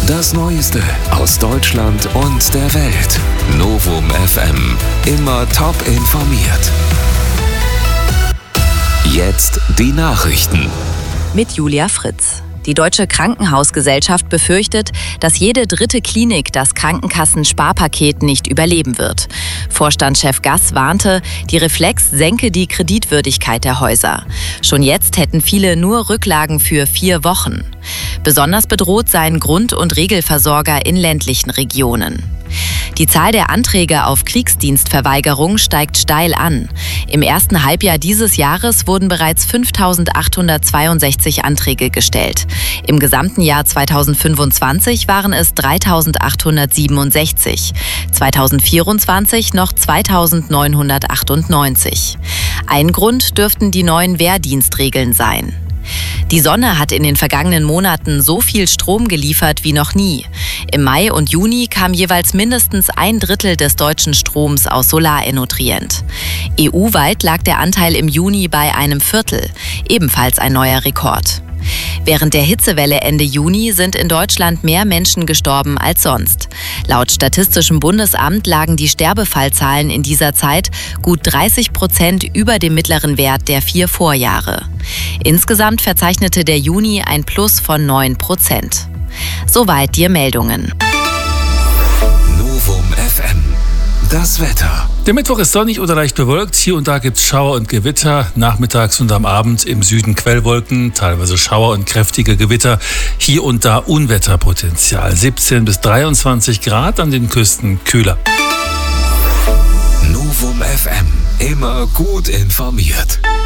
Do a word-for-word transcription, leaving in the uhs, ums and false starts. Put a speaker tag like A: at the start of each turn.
A: Das Neueste aus Deutschland und der Welt. Novum F M. Immer top informiert. Jetzt die Nachrichten.
B: Mit Julia Fritz. Die Deutsche Krankenhausgesellschaft befürchtet, dass jede dritte Klinik das Krankenkassen-Sparpaket nicht überleben wird. Vorstandschef Gass warnte, die Reflex senke die Kreditwürdigkeit der Häuser. Schon jetzt hätten viele nur Rücklagen für vier Wochen. Besonders bedroht seien Grund- und Regelversorger in ländlichen Regionen. Die Zahl der Anträge auf Kriegsdienstverweigerung steigt steil an. Im ersten Halbjahr dieses Jahres wurden bereits fünftausendachthundertzweiundsechzig Anträge gestellt. Im gesamten Jahr zweitausendfünfundzwanzig waren es dreitausendachthundertsiebenundsechzig, zweitausendvierundzwanzig noch zweitausendneunhundertachtundneunzig. Ein Grund dürften die neuen Wehrdienstregeln sein. Die Sonne hat in den vergangenen Monaten so viel Strom geliefert wie noch nie. Im Mai und Juni kam jeweils mindestens ein Drittel des deutschen Stroms aus Solarenergien. E U-weit lag der Anteil im Juni bei einem Viertel, ebenfalls ein neuer Rekord. Während der Hitzewelle Ende Juni sind in Deutschland mehr Menschen gestorben als sonst. Laut Statistischem Bundesamt lagen die Sterbefallzahlen in dieser Zeit gut dreißig Prozent über dem mittleren Wert der vier Vorjahre. Insgesamt verzeichnete der Juni ein Plus von neun Prozent. Soweit die Meldungen.
A: Novum F M. Das Wetter.
C: Der Mittwoch ist sonnig oder leicht bewölkt. Hier und da gibt es Schauer und Gewitter. Nachmittags und am Abend im Süden Quellwolken, teilweise Schauer und kräftige Gewitter. Hier und da Unwetterpotenzial. siebzehn bis dreiundzwanzig Grad, an den Küsten kühler.
A: Novum F M. Immer gut informiert.